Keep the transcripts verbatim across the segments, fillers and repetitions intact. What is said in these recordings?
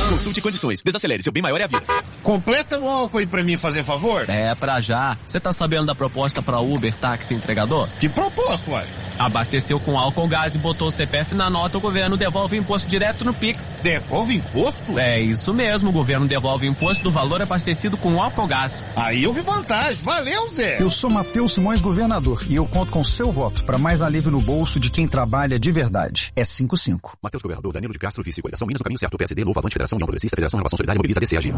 Consulte condições. Desacelere, seu bem maior é a vida. Completa o álcool aí pra mim, fazer favor? É, pra já. Você tá sabendo da proposta pra Uber, táxi entregador? Que proposta, uai? Abasteceu com álcool gás e botou o C P F na nota, o governo devolve o imposto direto no Pix. Devolve imposto? É isso mesmo, o governo devolve o imposto do valor abastecido com álcool gás. Aí eu vi vantagem. Valeu, Zé. Eu sou Matheus Simões, governador, e eu conto com seu voto para mais alívio no bolso de quem trabalha de verdade. É cinco cinco. Matheus Governador, Danilo de Castro, vice, coligação Minas, o caminho certo, P S D, Novo Avante, Federação União Progressista, Federação Renovação Solidária, Mobiliza, D C A G.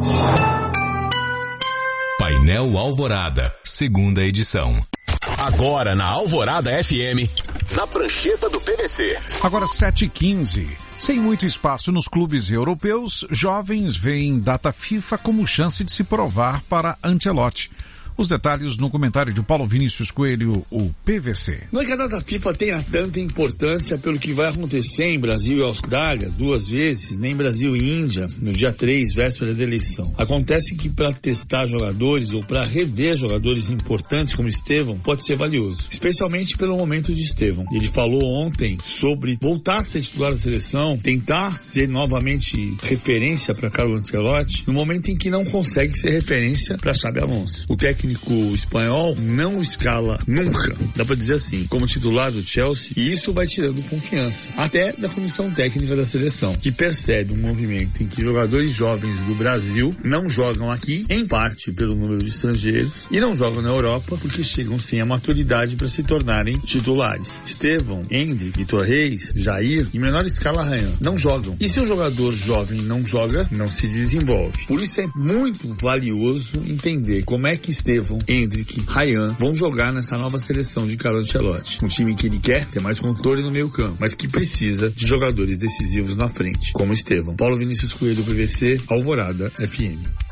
Painel Alvorada, segunda edição. Agora na Alvorada F M, na prancheta do P V C. Agora sete e quinze. Sem muito espaço nos clubes europeus, jovens veem data FIFA como chance de se provar para Ancelotti. Os detalhes no comentário de Paulo Vinícius Coelho, o P V C. Não é que a data FIFA tenha tanta importância pelo que vai acontecer em Brasil e Austrália duas vezes, nem Brasil e Índia, no dia três, véspera da eleição. Acontece que para testar jogadores ou para rever jogadores importantes como Estevão pode ser valioso, especialmente pelo momento de Estevão. Ele falou ontem sobre voltar a ser titular da seleção, tentar ser novamente referência para Carlo Ancelotti, no momento em que não consegue ser referência para Xabi Alonso. O técnico técnico espanhol não escala nunca, dá pra dizer assim, como titular do Chelsea, e isso vai tirando confiança, até da comissão técnica da seleção, que percebe um movimento em que jogadores jovens do Brasil não jogam aqui, em parte pelo número de estrangeiros, e não jogam na Europa porque chegam sem a maturidade para se tornarem titulares. Estevão, Endrick, Vitor Reis, Jair, em menor escala Ryan, não jogam. E se o jogador jovem não joga, não se desenvolve. Por isso é muito valioso entender como é que Estevão, Endrick, Ryan vão jogar nessa nova seleção de Carlo Ancelotti. Um time que ele quer ter mais controle no meio campo, mas que precisa de jogadores decisivos na frente, como Estevão. Paulo Vinícius Coelho, P V C, Alvorada F M.